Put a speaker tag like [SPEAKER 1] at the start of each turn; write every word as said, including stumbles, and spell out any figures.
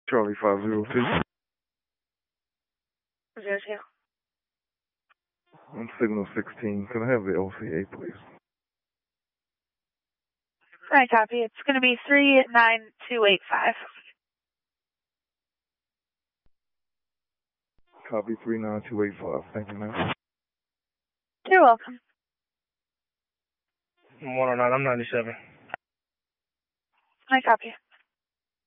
[SPEAKER 1] Charlie five zero two.
[SPEAKER 2] Zero two.
[SPEAKER 1] On signal sixteen. Can I have the L C A, please?
[SPEAKER 2] I copy. It's going to be three nine two eight five.
[SPEAKER 1] Copy three nine two eight five. Thank you, ma'am.
[SPEAKER 2] You're welcome.
[SPEAKER 3] one oh nine, I'm ninety-seven.
[SPEAKER 2] I copy.